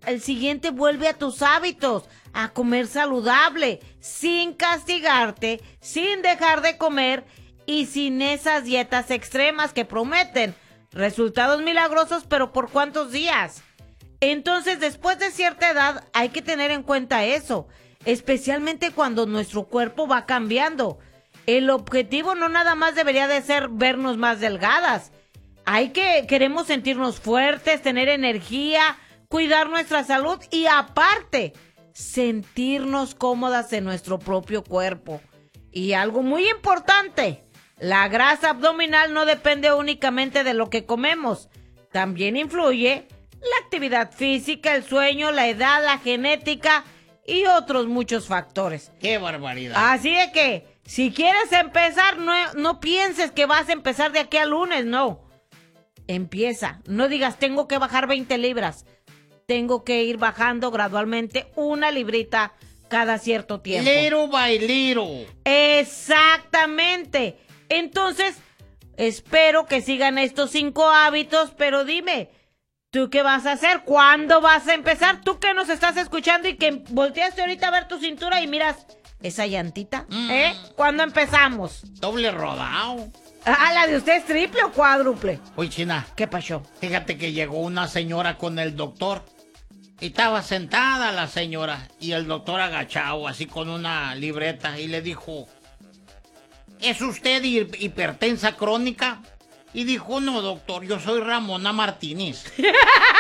el siguiente vuelve a tus hábitos, a comer saludable, sin castigarte, sin dejar de comer y sin esas dietas extremas que prometen resultados milagrosos, pero ¿por cuántos días? Entonces, después de cierta edad, hay que tener en cuenta eso, especialmente cuando nuestro cuerpo va cambiando. El objetivo no nada más debería de ser vernos más delgadas. Queremos sentirnos fuertes, tener energía, cuidar nuestra salud y aparte, sentirnos cómodas en nuestro propio cuerpo. Y algo muy importante, la grasa abdominal no depende únicamente de lo que comemos. También influye la actividad física, el sueño, la edad, la genética y otros muchos factores. ¡Qué barbaridad! Así de que, si quieres empezar, no pienses que vas a empezar de aquí al lunes, no. Empieza, no digas tengo que bajar 20 libras. Tengo que ir bajando gradualmente 1 librita cada cierto tiempo. Little by little. Exactamente. Entonces, espero que sigan estos 5 hábitos, pero dime, ¿tú qué vas a hacer? ¿Cuándo vas a empezar? Tú que nos estás escuchando y que volteaste ahorita a ver tu cintura y miras esa llantita, ¿Cuándo empezamos? Doble rodado. Ah, ¿la de usted es triple o cuádruple? Oye, China. ¿Qué pasó? Fíjate que llegó una señora con el doctor. Y estaba sentada la señora y el doctor agachado, así con una libreta, y le dijo, ¿es usted hipertensa crónica? Y dijo, no, doctor, yo soy Ramona Martínez.